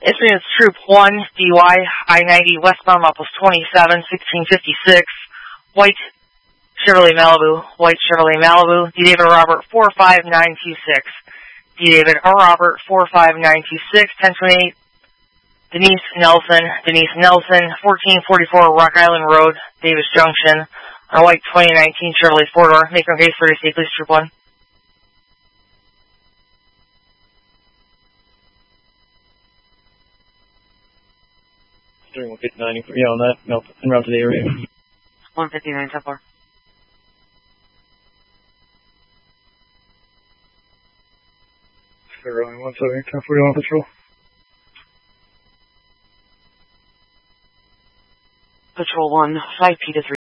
Incident Troop 1, DUI, I-90 westbound, Opus 27, 1656, White Chevrolet Malibu, D. David Robert 45926, D. David R. Robert 45926, 1028, Denise Nelson, 1444 Rock Island Road, Davis Junction, on a white 2019 Chevrolet 4-door. Make no case for receipt, please, Troop 1. During 159, yeah, on that, no, en route to the area. 159, 10-4. Running 170, 1041 patrol. Patrol 1, 5P to 3.